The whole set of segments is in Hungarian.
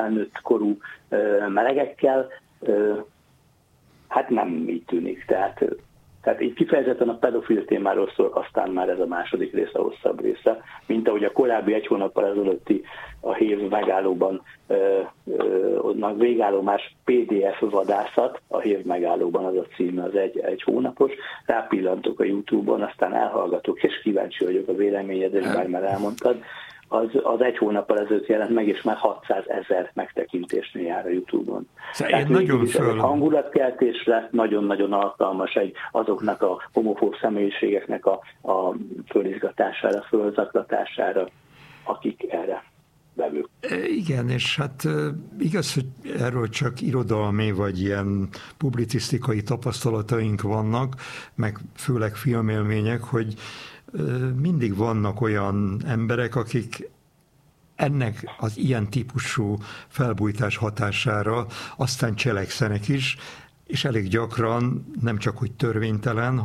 felnőtt korú melegekkel, hát nem így tűnik. Tehát így kifejezetten a pedofil témáról szól, aztán már ez a második része, a hosszabb része, mint ahogy a korábbi egy hónappal ezelőtti a Hév megállóban, onnan végállomás PDF vadászat, a Hév megállóban az a címe, az egy hónapos, rápillantok a YouTube-on, aztán elhallgatok, és kíváncsi vagyok a véleményedre, és bár már elmondtad, az egy hónappal ezelőtt jelent meg, és már 600 000 megtekintésnél jár a YouTube-on. Tehát nagyon hangulatkeltésre nagyon-nagyon alkalmas azoknak a homofób személyiségeknek a fölizgatására, fölzaklatására, akik erre vevők. Igen, és hát igaz, hogy erről csak irodalmi vagy ilyen publicisztikai tapasztalataink vannak, meg főleg filmélmények, hogy mindig vannak olyan emberek, akik ennek az ilyen típusú felbujtás hatására aztán cselekszenek is, és elég gyakran nem csak hogy törvénytelen,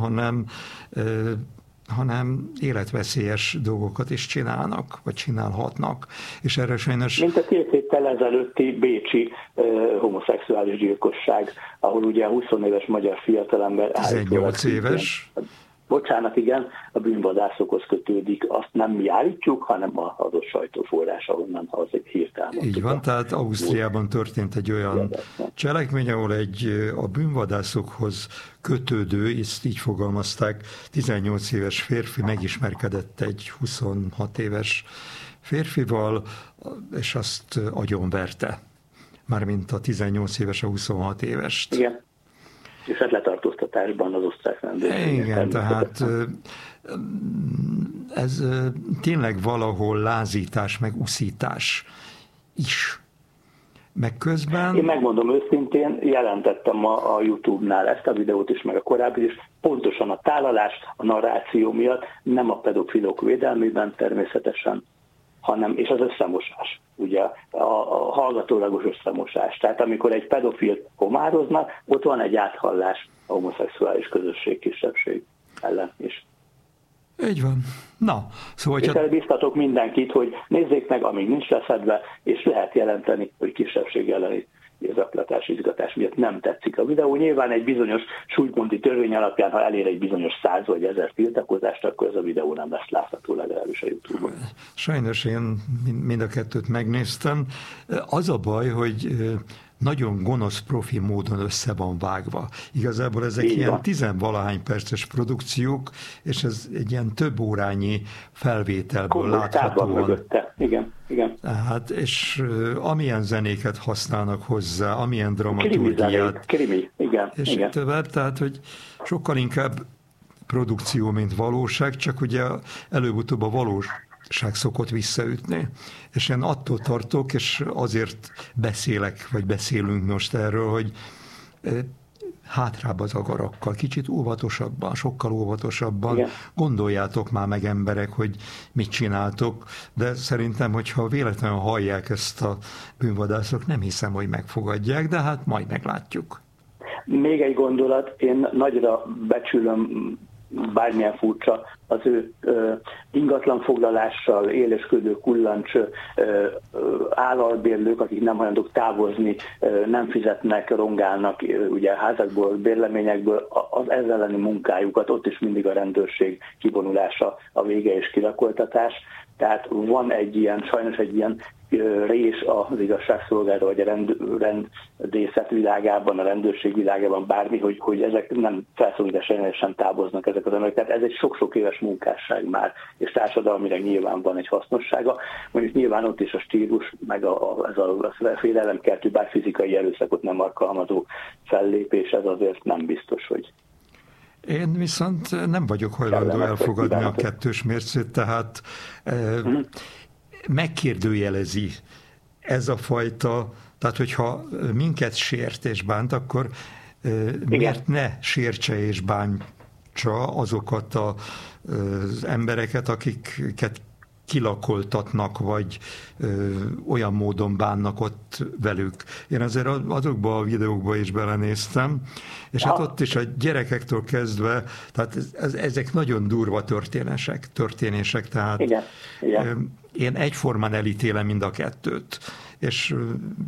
hanem életveszélyes dolgokat is csinálnak, vagy csinálhatnak. És erre sajnos... Mint a 2 héttel ezelőtti bécsi homoszexuális gyilkosság, ahol ugye a 20 éves magyar fiatalember... 18 éves... Bocsánat, igen, a bűnvadászokhoz kötődik, azt nem mi állítjuk, hanem az adott sajtóforrás, ahonnan az egy hírt elmondtuk. Így van, tehát Ausztriában történt egy olyan cselekmény, ahol a bűnvadászokhoz kötődő, ezt így fogalmazták, 18 éves férfi megismerkedett egy 26 éves férfival, és azt agyonverte. Mármint a 18 éves a 26 évest. Igen. És hát letartóztatásban az osztrák rendőrség. Igen, tehát ez tényleg valahol lázítás, meg uszítás is. Meg közben... Én megmondom őszintén, jelentettem a YouTube-nál ezt a videót is, meg a korábbi is, pontosan a tálalás, a narráció miatt, nem a pedofilok védelmében természetesen, hanem, és az összemosás, ugye a hallgatólagos összemosás. Tehát amikor egy pedofil homároznak, ott van egy áthallás a homoszexuális közösség, kisebbség ellen is. Így van. Na, szóval... És erre biztatok mindenkit, hogy nézzék meg, amíg nincs leszedve, és lehet jelenteni, hogy kisebbség elleni zaklatás, izgatás miatt nem tetszik a videó. Nyilván egy bizonyos súlyponti törvény alapján, ha elér egy bizonyos 100 vagy 1000 tiltakozást, akkor ez a videó nem lesz látható legalábbis a YouTube-on. Sajnos én mind a kettőt megnéztem. Az a baj, hogy nagyon gonosz profi módon össze van vágva. Igazából ezek így ilyen 10-valahány perces produkciók, és ez egy ilyen több órányi felvételből láthatóan. Igen. Hát, és amilyen zenéket használnak hozzá, amilyen dramaturgiát. Krimi, igen. És igen. tovább, tehát, hogy sokkal inkább produkció, mint valóság, csak ugye előbb-utóbb a valóság szokott visszaütni. És én attól tartok, és azért beszélünk most erről, hogy hátrább az agarakkal, kicsit óvatosabban, sokkal óvatosabban. Igen. Gondoljátok már meg emberek, hogy mit csináltok, de szerintem, hogyha véletlenül hallják ezt a bűnvadászok, nem hiszem, hogy megfogadják, de hát majd meglátjuk. Még egy gondolat, én nagyra becsülöm, bármilyen furcsa, az ő ingatlanfoglalással élesködő kullancs állalbérlők, akik nem hajlandók távozni, nem fizetnek, rongálnak ugye házakból, bérleményekből, az ezzel elleni munkájukat, ott is mindig a rendőrség kivonulása a vége és kirakoltatás. Tehát van sajnos egy ilyen rés az igazságszolgálata, vagy a rendészet világában, a rendőrség világában bármi, hogy ezek nem felszólításen távoznak ezek az emberek. Tehát ez egy sok-sok éves munkásság már, és társadalmilag nyilván van egy hasznossága. Mondjuk nyilván ott is a stílus, meg ez a félelemkeltő, bár fizikai erőszakot nem alkalmazó fellépés, ez azért nem biztos, hogy... Én viszont nem vagyok hajlandó elfogadni a kettős mércét, tehát megkérdőjelezi ez a fajta, tehát hogyha minket sért és bánt, akkor miért ne sértse és bántsa azokat az embereket, akiket kilakoltatnak, vagy olyan módon bánnak ott velük. Én azért azokba a videókba is belenéztem, és hát ott is a gyerekektől kezdve, tehát ezek nagyon durva történések, tehát igen. én egyformán elítélem mind a kettőt. És